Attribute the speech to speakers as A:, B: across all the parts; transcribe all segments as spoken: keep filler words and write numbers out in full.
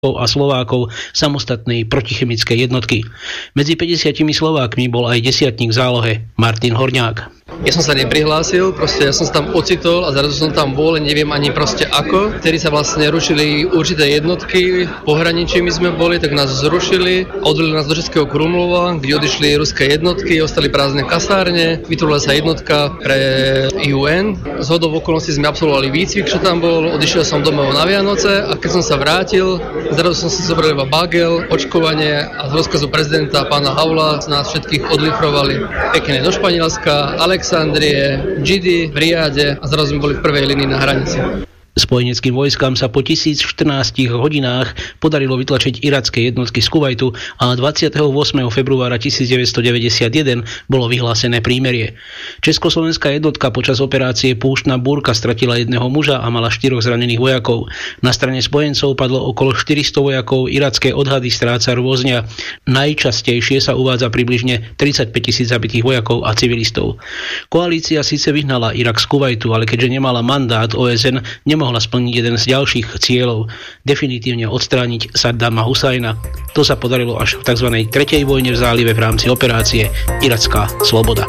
A: a Slovákov samostatnej protichemickej jednotky. Medzi päťdesiatimi Slovákmi bol aj desiatnik v zálohe Martin Horňák.
B: Ja som sa neprihlásil, proste ja som sa tam ocitol a zrazu som tam bol, neviem ani proste ako. Vtedy sa vlastne rušili určité jednotky, pohraničí my sme boli, tak nás zrušili, odvolili nás do Českého Krumlova, kde odišli ruské jednotky, ostali prázdne kasárne, vytvorila sa jednotka pre U N. Zhodou okolností sme absolvovali výcvik, čo tam bol, odišiel som domov na Vianoce a keď som sa vrátil, zrazu som si zobral iba bagel, očkovanie a z rozkazu prezidenta pána Havla nás všetkých odlifrovali pekne do Španielska, Alexandrie, Džidi, v Riade a zrazu sme boli v prvej línii na hranici.
A: Spojeneckým vojskám sa po tisícštrnástich hodinách podarilo vytlačiť iracké jednotky z Kuvajtu a dvadsiateho ôsmeho februára tisícdeväťstodeväťdesiatjeden bolo vyhlásené prímerie. Československá jednotka počas operácie Púštna búrka stratila jedného muža a mala štyroch zranených vojakov. Na strane spojencov padlo okolo štyristo vojakov, iracké odhady stráca rôznia. Najčastejšie sa uvádza približne tridsaťpäť tisíc zabitých vojakov a civilistov. Koalícia síce vyhnala Irak z Kuvajtu, ale keďže nemala mandát ó es en, nemohla splniť jeden z ďalších cieľov, definitívne odstrániť Saddama Husajna. To sa podarilo až v tzv. Tretej vojne v zálive v rámci operácie Iracká sloboda.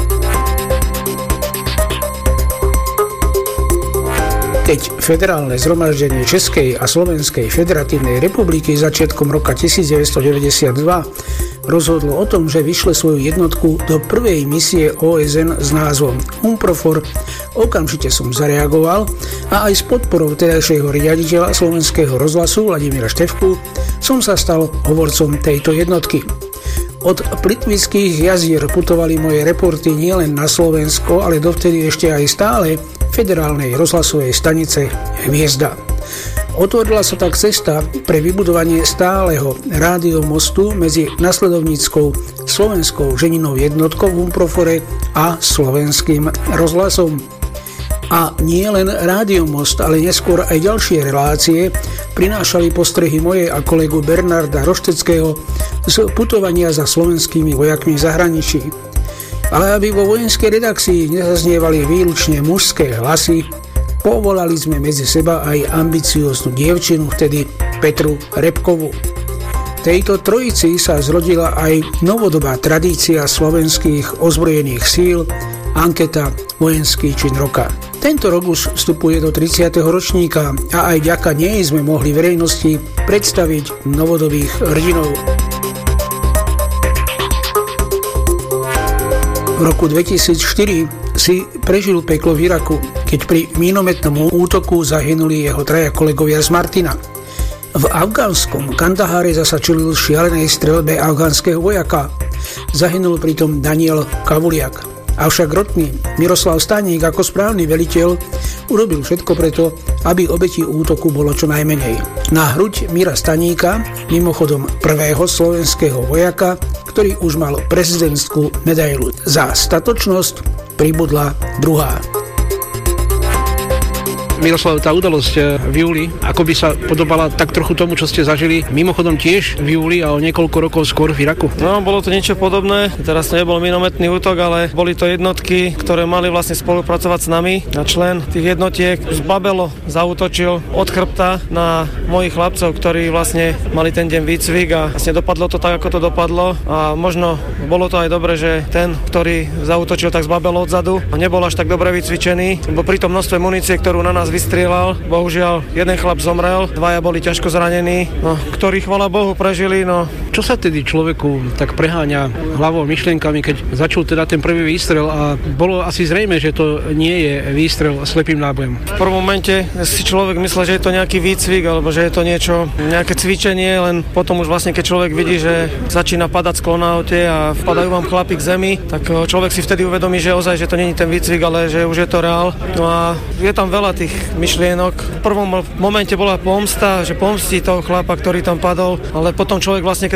C: Keď Federálne zhromaždenie Českej a Slovenskej federatívnej republiky začiatkom roka devätnásťstodeväťdesiatdva rozhodlo o tom, že vyšle svoju jednotku do prvej misie ó es en s názvom UNPROFOR, okamžite som zareagoval a aj s podporou tedajšieho riaditeľa Slovenského rozhlasu Vladimíra Štefku som sa stal hovorcom tejto jednotky. Od Plitvických jazier putovali moje reporty nielen na Slovensko, ale dovtedy ešte aj stále federálnej rozhlasovej stanice Hviezda. Otvorila sa tak cesta pre vybudovanie stáleho rádiomostu medzi nasledovníckou slovenskou ženinou jednotkou v UNPROFORE a slovenským rozhlasom. A nie len rádiomost, ale neskôr aj ďalšie relácie prinášali postrehy moje a kolegu Bernarda Rošteckého z putovania za slovenskými vojakmi v zahraničí. Ale aby vo vojenskej redakcii nezaznievali výlučne mužské hlasy, povolali sme medzi seba aj ambicióznu dievčinu, vtedy Petru Repkovú. Tejto trojici sa zrodila aj novodobá tradícia slovenských ozbrojených síl, anketa Vojenský čin roka. Tento rok už vstupuje do tridsiateho ročníka a aj vďaka nej sme mohli verejnosti predstaviť novodobých hrdinov. V roku dvetisícštyri si prežil peklo v Iraku, keď pri mínometnom útoku zahynuli jeho traja kolegovia z Martina. V afgánskom Kandaháre zasa čelil šialenej streľbe afgánskeho vojaka. Zahynul pritom Daniel Kavuliak. Avšak rotný Miroslav Staník ako správny veliteľ urobil všetko preto, aby obetí útoku bolo čo najmenej. Na hruď Mira Staníka, mimochodom prvého slovenského vojaka, ktorý už mal prezidentskú medailu za statočnosť, pribudla druhá.
A: Miroslav, tá udalosť v júli, ako by sa podobala tak trochu tomu, čo ste zažili mimochodom tiež v júli a o niekoľko rokov skôr v Iraku?
D: No, bolo to niečo podobné. Teraz to nebol minometný útok, ale boli to jednotky, ktoré mali vlastne spolupracovať s nami. A člen tých jednotiek z Babelo zaútočil od chrbta na mojich chlapcov, ktorí vlastne mali ten deň výcvik a vlastne dopadlo to tak, ako to dopadlo. A možno bolo to aj dobre, že ten, ktorý zaútočil tak z Babelo odzadu, nebol až tak dobre vycvičený, lebo pri tom množstve munície, ktorú na nás vystrieľal. Bohužiaľ, jeden chlap zomrel, dvaja boli ťažko zranení, no, ktorí, chvala Bohu, prežili. No.
A: Čo sa tedy človeku tak preháňa hlavou myšlienkami, keď začul teda ten prvý výstrel a bolo asi zrejme, že to nie je výstrel slepým nábojom?
D: V prvom momente si človek myslel, že je to nejaký výcvik, alebo že je to niečo, nejaké cvičenie, len potom už vlastne, keď človek vidí, že začína padať sklon na aute a vpadajú vám chlapy k zemi, tak človek si vtedy uvedomí, že ozaj, že to nie je ten výcvik, ale že už je to reál. No a je tam veľa tých myšlienok. V prvom momente bola pomsta, že pomstí toho chlapa, ktorý tam padol, ale potom človek vlastne, keď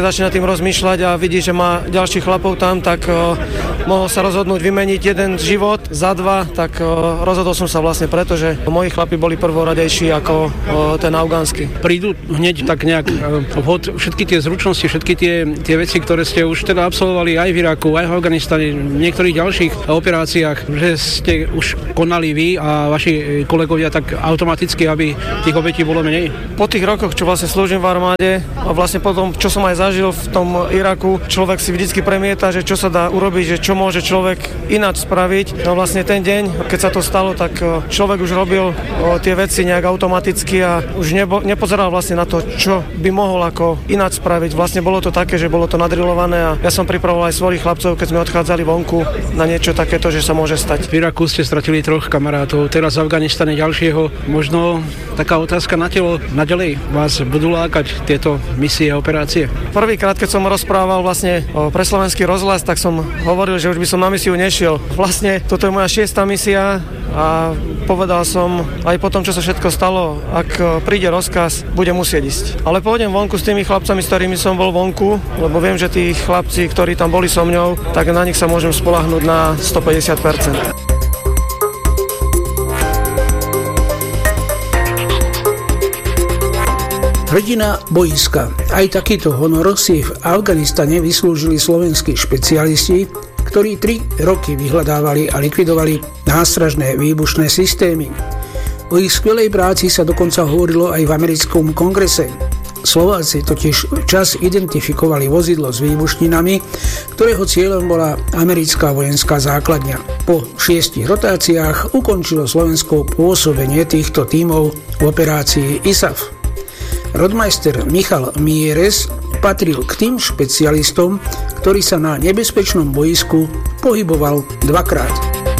D: začne nad tým rozmýšľať a vidí, že má ďalších chlapov tam, tak uh, mohol sa rozhodnúť vymeniť jeden život za dva, tak uh, rozhodol som sa vlastne preto, že moji chlapi boli prvoradejší ako uh, ten afgánsky.
A: Prídu hneď tak nejak uh, vhod všetky tie zručnosti, všetky tie, tie veci, ktoré ste už teda absolvovali aj v Iraku, aj v Afganistane, v niektorých ďalších operáciách, že ste už konali vy a vaši kolegovia tak automaticky, aby tých obetí bolo menej?
D: Po tých rokoch, čo vlastne slúžim v armáde a vlastne potom, čo som aj zažil v tom Iraku, človek si vždycky premieta, že čo sa dá urobiť, že čo môže človek ináč spraviť. No vlastne ten deň, keď sa to stalo, tak človek už robil tie veci nejak automaticky a už nebo, nepozeral vlastne na to, čo by mohol ako ináč spraviť. Vlastne bolo to také, že bolo to nadrilované a ja som pripravoval aj svojich chlapcov, keď sme odchádzali vonku na niečo takéto, že sa môže stať.
A: V Iraku ste stratili troch kamarátov, teraz v Afganistane ďalšieho. Možno taká otázka na telo, naďalej vás budú lákať tieto misie a operácie?
D: Prvýkrát, keď som rozprával vlastne pre slovenský rozhlas, tak som hovoril, že už by som na misiu nešiel. Vlastne toto je moja šiesta misia a povedal som aj po tom, čo sa všetko stalo, ak príde rozkaz, budem musieť ísť. Ale pôjdem vonku s tými chlapcami, s ktorými som bol vonku, lebo viem, že tí chlapci, ktorí tam boli so mňou, tak na nich sa môžem spoľahnúť na stopäťdesiat percent.
C: Hrdina boiska. Aj takýto honor si v Afganistane vyslúžili slovenskí špecialisti, ktorí tri roky vyhľadávali a likvidovali nástražné výbušné systémy. O ich skvelej práci sa dokonca hovorilo aj v americkom kongrese. Slováci totiž včas identifikovali vozidlo s výbušninami, ktorého cieľom bola americká vojenská základňa. Po šiestich rotáciách ukončilo Slovensko pôsobenie týchto tímov v operácii í es á ef. Rodmajster Michal Mieres patril k tým špecialistom, ktorý sa na nebezpečnom boisku pohyboval dvakrát.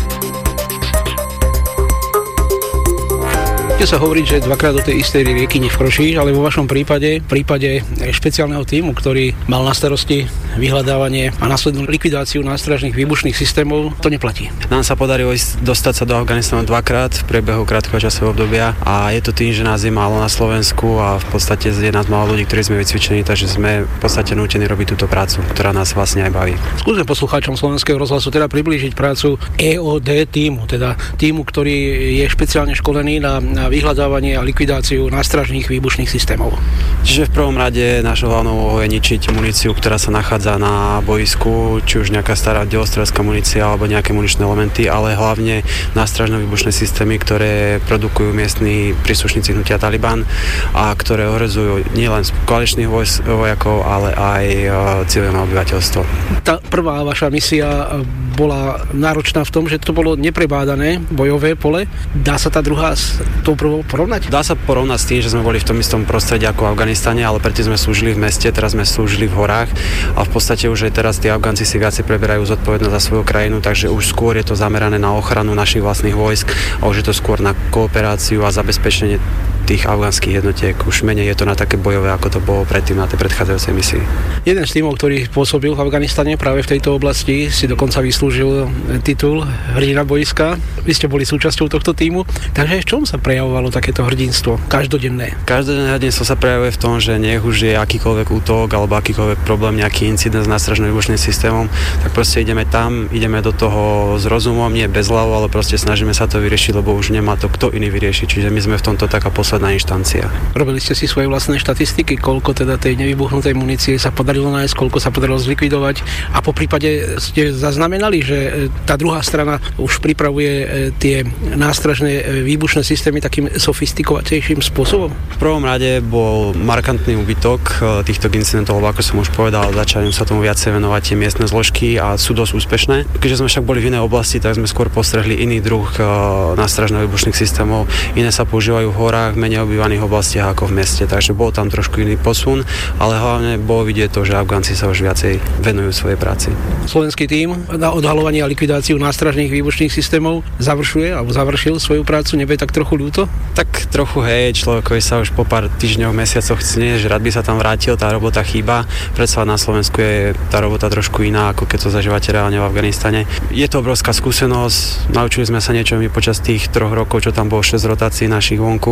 A: Keď sa hovorí, že dvakrát do tej istej rieky nevkročíš, ale vo vašom prípade, v prípade špeciálneho tímu, ktorý mal na starosti vyhľadávanie a následnú likvidáciu nástražných výbušných systémov, to neplatí.
E: Nám sa podarilo ísť, dostať sa do Afganistanu dvakrát v priebehu krátkeho časového obdobia a je to tým, že nás je málo na Slovensku a v podstate je nás málo ľudí, ktorí sme vycvičení, takže sme v podstate nútení robiť túto prácu, ktorá nás vlastne aj baví.
A: Skúsme poslucháčom Slovenského rozhlasu teda priblížiť prácu é ó dé tímu, teda tímu, ktorý je špeciálne školený na, na vyhľadávanie a likvidáciu nástražných výbušných systémov.
E: Čiže v prvom rade našou hlavnou úlohou je ničiť muníciu, ktorá sa nachádza na boisku, či už nejaká stará delostrelská munícia alebo nejaké muničné elementy, ale hlavne nástražné výbušné systémy, ktoré produkujú miestni príslušníci hnutia Taliban a ktoré ohrozujú nielen koaličných vojakov, ale aj civilné obyvateľstvo.
A: Tá prvá vaša misia bola náročná v tom, že to bolo neprebádané bojové pole. Dá sa tá druhá s tou prvou porovnať?
E: Dá sa porovnať s tým, že sme boli v tom istom prostredí ako v Afganistane, ale predtým sme slúžili v meste, teraz sme slúžili v horách a v podstate už aj teraz tí Afgánci si viacej preberajú zodpovednosť za svoju krajinu, takže už skôr je to zamerané na ochranu našich vlastných vojsk a už je to skôr na kooperáciu a zabezpečenie tých afgánskych jednotiek. Už menej je to na také bojové, ako to bolo predtým na tej predchádzajúcej misii.
A: Jeden z tímov, ktorý pôsobil v Afganistane práve v tejto oblasti, si dokonca vyslúžil titul hrdina boiska. Vy ste boli súčasťou tohto tímu. Takže v čom sa prejavovalo takéto hrdinstvo každodenné?
E: Každodenné hrdinstvo sa prejavuje v tom, že nech už je akýkoľvek útok alebo akýkoľvek problém, nejaký incident s nástražným výbušným systémom, tak proste ideme tam, ideme do toho s rozumom, nie bez hlavu, ale proste snažíme sa to vyriešiť, lebo už nemá to kto iný vyriešiť. Čiže my sme v tomto taká posledná inštancia.
A: Robili ste si svoje vlastné štatistiky, koľko teda tej nevybuchnutej munície sa podarilo nájsť, koľko sa podarilo zlikvidovať a po prípade ste zaznamenali, že tá druhá strana už pripravuje tie nástražné výbušné systémy takým sofistikovanejším spôsobom?
E: V prvom rade bol markantný úbytok týchto incidentov, lebo ako som už povedal, začali sa tomu viacej venovať tie miestne zložky a sú dosť úspešné. Keďže sme však boli v inej oblasti, tak sme skôr postrehli iný druh nástražných výbušných systémov. Iné sa používajú v horách, v menej obývaných oblastiach ako v meste, takže bol tam trošku iný posun, ale hlavne bolo vidieť to, že Afgánci sa už viacej venujú svojej práci.
A: Slovenský tím na odhalovanie a likvidáciu nástražných výbušných systémov završuje alebo završil svoju prácu, nebude tak trochu ľúto?
E: Tak trochu hej, človekovi sa už po pár týždňoch, mesiacoch chce, že rád by sa tam vrátil, tá robota chýba, predsa na Slovensku je tá robota trošku iná, ako keď to zažívate reálne v Afganistane. Je to obrovská skúsenosť, naučili sme sa niečo my počas tých troch rokov, čo tam bolo šesť rotácií našich vonku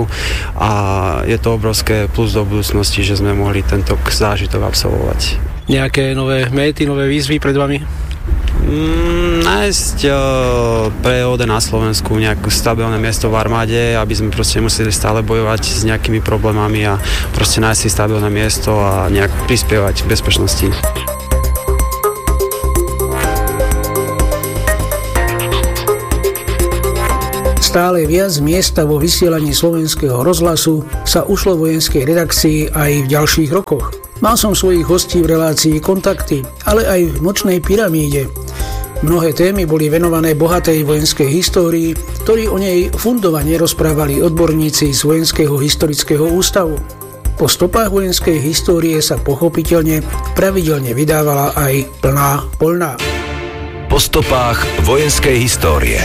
E: a je to obrovské plus do budúcnosti, že sme mohli tento zážitok absolvovať.
A: Nejaké nové méty, nové výzvy pred vami?
E: Mm, nájsť uh, pre ó dé na Slovensku nejaké stabilné miesto v armáde, aby sme proste museli stále bojovať s nejakými problémami a proste nájsť si stabilné miesto a nejak prispievať k bezpečnosti.
C: Stále viac miesta vo vysielaní slovenského rozhlasu sa ušlo vojenskej redakcii aj v ďalších rokoch. Mal som svojich hostí v relácii Kontakty, ale aj v Nočnej pyramíde. Mnohé témy boli venované bohatej vojenskej histórii, ktorí o nej fundovane rozprávali odborníci z Vojenského historického ústavu. Po stopách vojenskej histórie sa pochopiteľne pravidelne vydávala aj Plná poľná.
F: Po stopách vojenskej histórie.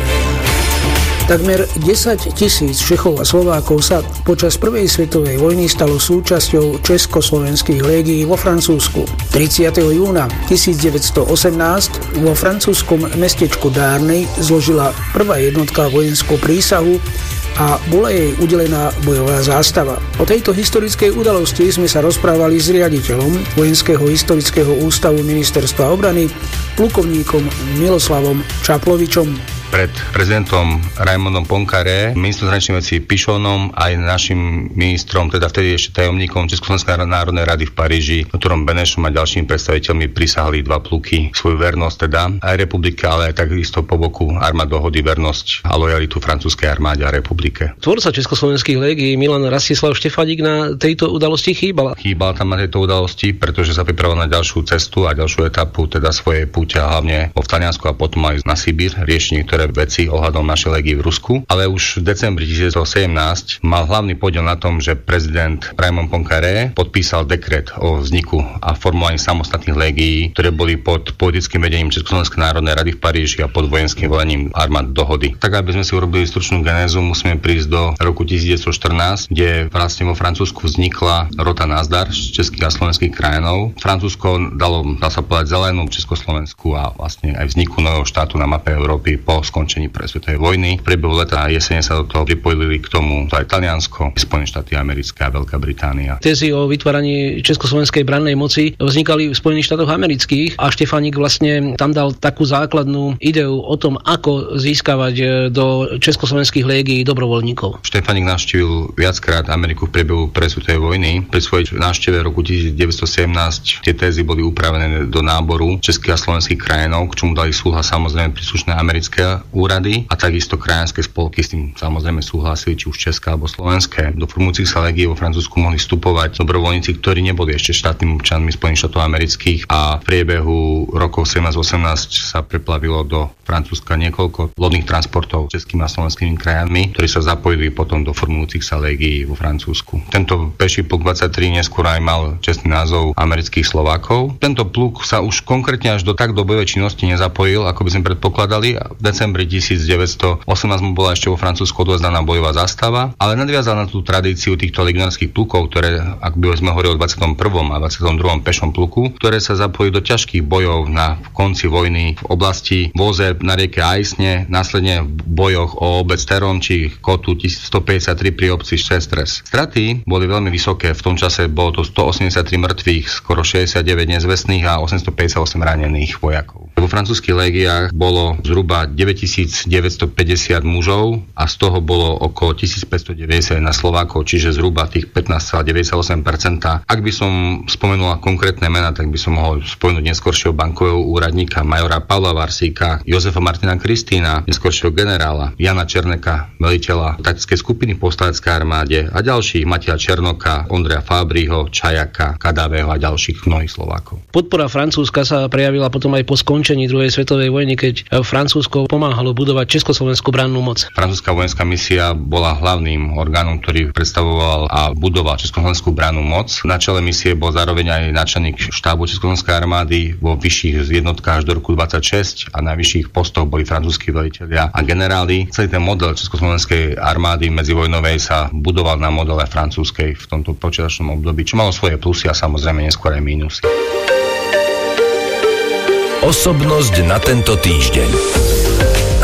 C: Takmer desať tisíc Čechov a Slovákov sa počas prvej svetovej vojny stalo súčasťou československých légií vo Francúzsku. tridsiateho júna tisícdeväťstoosemnásť vo francúzskom mestečku Darney zložila prvá jednotka vojenskú prísahu a bola jej udelená bojová zástava. O tejto historickej udalosti sme sa rozprávali s riaditeľom Vojenského historického ústavu Ministerstva obrany, plukovníkom Miloslavom Čaplovičom.
G: Pred prezidentom Raimondom Poincaré, ministrom zahraničných vecí Pichonom aj našim ministrom, teda vtedy ešte tajomníkom Československej národnej rady v Paríži, doktorom Benešom a ďalšími predstaviteľmi prisahali dva pluky svoju vernosť teda aj republike, ale aj takisto po boku armád dohody vernosť a lojalitu francúzskej armáde a republike.
A: Tvorca československých légií Milan Rastislav Štefánik na tejto udalosti chýbal.
G: Chýbal tam na tejto udalosti, pretože sa pripravoval na ďalšiu cestu a ďalšiu etapu, teda svojej púte hlavne v Taliansku a potom aj na Sibír, riešenie ktoré veci ohľadom našej légie v Rusku, ale už v decembri tisícdeväťstosedemnásť mal hlavný podiel na tom, že prezident Raimond Poincaré podpísal dekret o vzniku a formovaní samostatných légií, ktoré boli pod politickým vedením Československej národnej rady v Paríži a pod vojenským velením armád dohody. Tak aby sme si urobili stručnú genézu, musíme prísť do roku tisícdeväťstoštrnásť, kde vlastne vo Francúzsku vznikla rota Nazdar z českých a slovenských krajinov. Francúzsko dalo, dá sa povedať, zelenú Československu a vlastne aj vzniku nového štátu na mape Európy po skončení prvej svetovej vojny. V priebehu leta a jesene sa do toho pripojili k tomu aj Taliansko, Spojené štáty americké a Veľká Británia.
A: Tézy o vytváraní československej brannej moci vznikali v Spojených štátoch amerických a Štefánik vlastne tam dal takú základnú ideu o tom, ako získavať do československých légií dobrovoľníkov.
G: Štefánik navštívil viackrát Ameriku v priebehu prvej svetovej vojny. Pri svojej návšteve roku tisícdeväťstosedemnásť tie tézy boli upravené do náboru českých a slovenských krajinov, k čomu dali súhlas samozrejme príslušné americké úrady a takisto krajanské spolky s tým samozrejme súhlasili, či už české alebo slovenské. Do formujúcich sa légií vo Francúzsku mohli vstupovať dobrovoľníci, ktorí neboli ešte štátnymi občanmi Spojených štátov amerických a v priebehu rokov sedemnásť osemnásť sa preplavilo do Francúzska niekoľko lodných transportov českými a slovenskými krajinami, ktorí sa zapojili potom do formujúcich sa légií vo Francúzsku. Tento peší pluk dvadsaťtri neskôr aj mal čestný názov amerických Slovákov. Tento pluk sa už konkrétne až do tak do bojovej činnosti nezapojil, ako by sme predpokladali. V decembri tisícdeväťstoosemnásť mu bola ešte vo Francúzsku odovzdaná bojová zástava, ale nadviazal na tú tradíciu týchto legionárskych plukov, ktoré, ak by sme hovorili o dvadsiatom prvom a dvadsiatom druhom pešom pluku, ktoré sa zapojili do ťažkých bojov na konci vojny v oblasti Voze na rieke Aisne, následne v bojoch o obec Teronči, Kotu tisícstopäťdesiattri pri obci Šestres. Straty boli veľmi vysoké, v tom čase bolo to stoosemdesiattri mŕtvych, skoro šesťdesiatdeväť nezvestných a osemstopäťdesiatosem ranených vojakov. Vo francúzskych légiách bolo zhruba deväťtisícdeväťstopäťdesiat mužov a z toho bolo okolo tisícpäťstodeväťdesiat na Slovákov, čiže zhruba tých pätnásť celá deväťdesiatosem percent. Ak by som spomenula konkrétne mená, tak by som mohol spomenúť neskoršieho bankového úradníka majora Pavla Varsíka, Jozefa Martina Kristína, neskoršieho generála Jana Černeka, veliteľa taktickej skupiny v povstaleckej armáde a ďalších, Mateja Černoka, Ondreja Fábriho, Čajaka, Kadavého a ďalších mnohých Slovákov.
A: Podpora Francúzska sa prejavila potom aj po skončení druhej svetovej vojny, keď Francúzsko pomáhalo budovať československú brannú moc.
G: Francúzska vojenská misia bola hlavným orgánom, ktorý predstavoval a budoval československú brannú moc. Na čele misie bol zároveň aj náčelník štábu československej armády, vo vyšších jednotkách až do roku dvadsaťšesť a na vyšších postoch boli francúzski velitelia a generáli. Celý ten model československej armády medzivojnovej sa budoval na modele francúzskej v tomto počiatočnom období, čo malo svoje plusy a samozrejme neskôr aj mínusy.
F: Osobnosť na tento týždeň.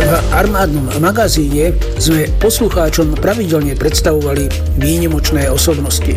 C: V armádnom magazíne sme poslucháčom pravidelne predstavovali výnimočné osobnosti.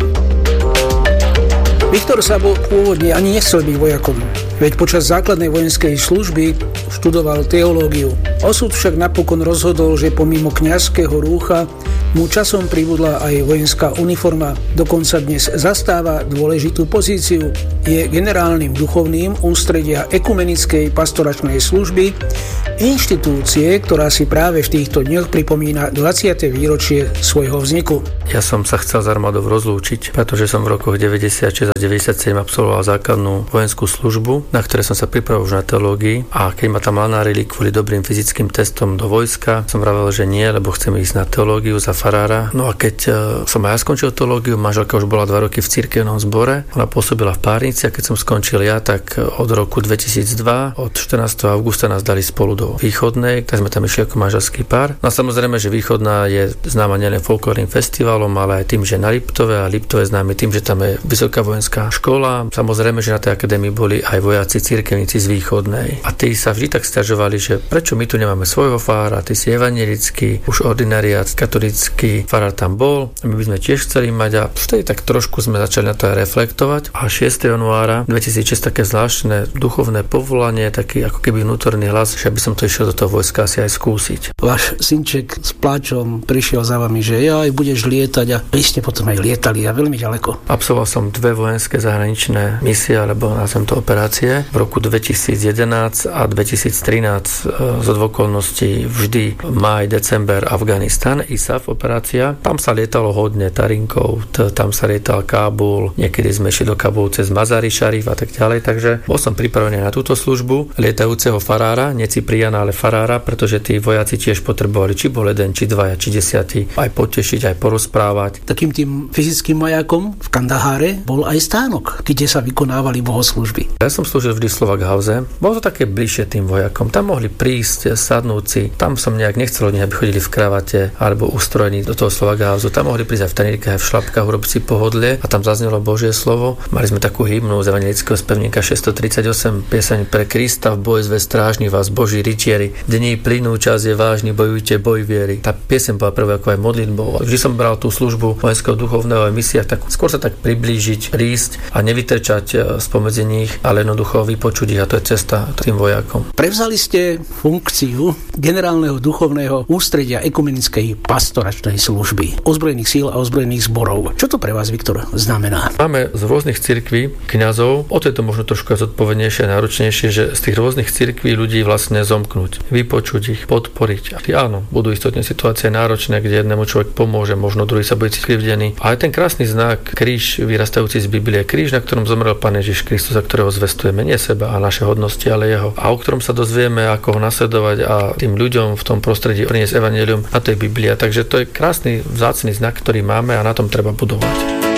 C: Viktor Sabo pôvodne ani nechcel byť vojakom, veď počas základnej vojenskej služby študoval teológiu. Osud však napokon rozhodol, že pomimo kňazského rúcha mu časom pribudla aj vojenská uniforma. Dokonca dnes zastáva dôležitú pozíciu. Je generálnym duchovným ústredia ekumenickej pastoračnej služby, inštitúcie, ktorá si práve v týchto dňoch pripomína dvadsiate výročie svojho vzniku.
H: Ja som sa chcel s armádou rozlúčiť, pretože som v rokoch deväťdesiatšesť a deväťdesiatsedem absolvoval základnú vojenskú službu, na ktorej som sa pripravil už na teológii, a keď ma tam lanárili kvôli dobrým fyzickým testom do vojska, som vravel, že nie, lebo chcem ísť na teológiu za farára. No a keď som aj ja skončil teológiu, manželka už bola dva roky v cirkevnom zbore, ona pôsobila v Párnici, a keď som skončil ja, tak od roku dvetisícdva, od štrnásteho augusta nás dali spolu do Východnej, tak sme tam išli ako manželský pár. No a samozrejme, že Východná je známa nielen folklórnym festivalom, ale aj tým, že na Liptove, a Liptove je známy tým, že tam je vysoká vojenská škola. Samozrejme, že na tej akadémii boli aj vojaci cirkevníci z Východnej. A tí sa vždy tak sťažovali, že prečo my tu nemáme svojho fára, ty si evanjelický, už ordinariát katolícky farár tam bol, my by sme tiež chceli mať, a vtedy tak trošku sme začali na to aj reflektovať. A šiesteho januára dvetisícšesť také zvláštne duchovné povolanie, taký ako keby vnútorný hlas, že by som to išiel do toho vojska asi aj skúsiť.
C: Váš synček s pláčom prišiel za vami, že ja aj budeš lietať, a vy ste potom aj lietali a veľmi ďaleko.
H: Absolvoval som dve vojenské zahraničné misie, alebo nazvem to operácie, v roku dvetisícjedenásť a dvetisíctrinásť, z okolností vždy máj, december Afganistan, í es á ef operácia. Tam sa lietalo hodne Tarinkov, tam sa lietal Kábul, niekedy sme išli do Kábulu cez Mazari Šarif a tak ďalej, takže bol som pripravený na túto službu lietajúceho farára, nie Cipriana, ale farára, pretože tí vojaci tiež potrebovali, či bol jeden, či dvaja, či desiatí, aj potešiť, aj porozprávať.
C: Takým tým fyzickým majakom v Kandaháre bol aj stánok, kde sa vykonávali bohoslúžby.
H: Ja som slúžil vždy v Slovak-Hause. Bolo to také bližšie tým vojakom. Tam mohli prísť, sadnúť si. Tam som nejak nechcel od nich, aby chodili v kravate alebo ustrojení do toho Slovak-Hausu. Tam mohli prísť aj v tanírkach, aj v šlapkách, urobiť si pohodlie, a tam zaznelo Božie slovo. Mali sme takú hymnu z evanjelického spevníka šesťstotridsaťosem, pieseň pre Krista v boji zve strážni vás Boží rytieri. Dni plynú, čas je vážny, bojujte boj viery. Tá pieseň bola prvá ako aj modlitbou. Vždy som bral tú službu vojenského duchovného aj misiách, tak skôr sa tak priblížiť, prísť a nevytrčať spomedzi nich, ale jednoducho vypočuť ich, a to je cesta tým vojakom.
C: Prevzali ste funkciu generálneho duchovného ústredia ekumenickej pastoračnej služby ozbrojených síl a ozbrojených zborov. Čo to pre vás, Viktor, znamená?
H: Máme z rôznych cirkví kňazov, o to je to možno trošku zodpovednejšie a náročnejšie, že z tých rôznych cirkví ľudí vlastne zomknúť, vypočuť ich, podporiť. A tí, áno, budú istotne situácie náročné, kde jednému človek pomôže, možno druhý sa bude cítiť krivdený. Ale ten krásny znak, kríž vyrastajúci z Biblie, kríž, na ktorom zomrel Pán Ježiš Kristus, za ktorého zvestujeme nie seba a naše hodnosti, ale jeho, a o ktorom sa dozvieme, ako ho nasledovať a tým ľuďom v tom prostredí priniesť evanjelium, a to je Biblia. Takže to je krásny vzácny znak, ktorý máme, a na tom treba budovať.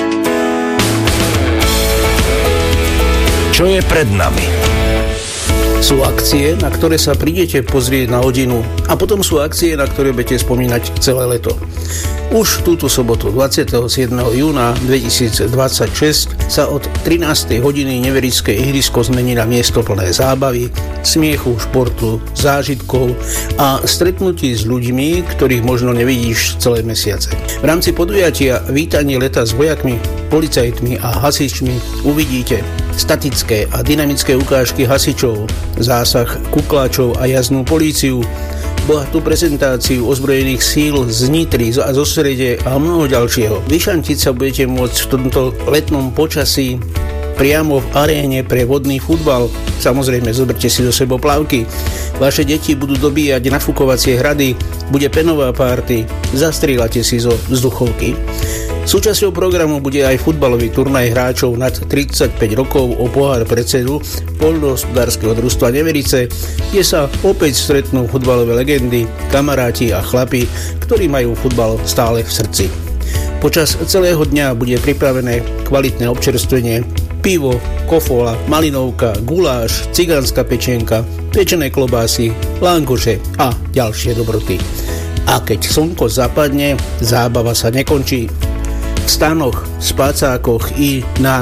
F: Čo je pred nami?
C: Sú akcie, na ktoré sa prídete pozrieť na hodinu, a potom sú akcie, na ktoré budete spomínať celé leto. Už túto sobotu dvadsiateho siedmeho júna dvetisícdvadsaťšesť sa od trinástej hodiny neverické ihrisko zmení na miesto plné zábavy, smiechu, športu, zážitkov a stretnutí s ľuďmi, ktorých možno nevidíš celé mesiace. V rámci podujatia Vítanie leta s vojakmi, policajtmi a hasičmi uvidíte statické a dynamické ukážky hasičov, zásah kukláčov a jazdnú políciu, bohatú prezentáciu ozbrojených síl z Nitry a zo Srede a mnoho ďalšieho. Vyšantiť sa budete môcť v tomto letnom počasí priamo v aréne pre vodný futbal. Samozrejme, zoberte si do sebou plavky. Vaše deti budú dobíjať nafukovacie hrady, bude penová párty, zastrieľate si zo vzduchovky. Súčasťou programu bude aj futbalový turnaj hráčov nad tridsaťpäť rokov o pohár predsedu poľnohospodárskeho družstva Neverice, kde sa opäť stretnú futbalové legendy, kamaráti a chlapi, ktorí majú futbal stále v srdci. Počas celého dňa bude pripravené kvalitné občerstvenie, pivo, kofola, malinovka, guláš, cigánska pečenka, pečené klobásy, langoše a ďalšie dobroty. A keď slnko zapadne, zábava sa nekončí. V stanoch, spácákoch i na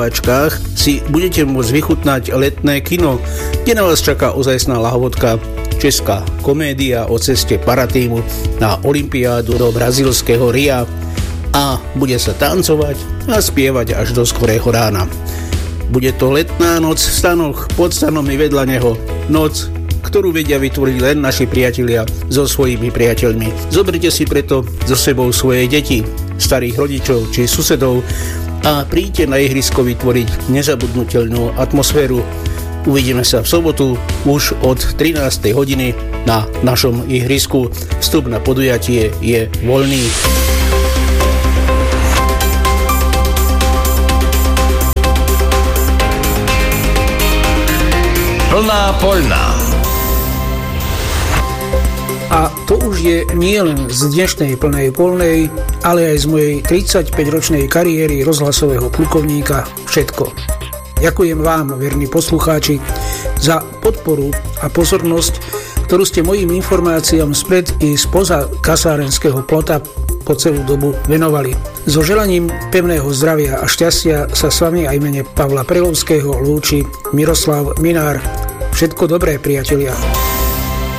C: nafukovačkách si budete môcť vychutnať letné kino, kde na vás čaká ozajstná lahovodka, česká komédia o ceste paratímu na olympiádu do brazílskeho Ria a bude sa tancovať a spievať až do skorého rána. Bude to letná noc v stanoch pod stanami vedľa neho, noc, ktorú vedia vytvoriť len naši priatelia so svojimi priateľmi. Zoberte si preto so sebou svoje deti, starých rodičov či susedov a príďte na ihrisko vytvoriť nezabudnutelnú atmosféru. Uvidíme sa v sobotu už od trinástej hodiny na našom ihrisku. Vstup na podujatie je voľný.
F: Plná poľná.
C: A to už je nie len z dnešnej plnej poľnej, ale aj z mojej tridsaťpäťročnej kariéry rozhlasového plukovníka všetko. Ďakujem vám, verní poslucháči, za podporu a pozornosť, ktorú ste mojim informáciám spred i spoza kasárenského plota po celú dobu venovali. So želaním pevného zdravia a šťastia sa s vami aj mene Pavla Prelovského lúči Miroslav Minár. Všetko dobré, priatelia.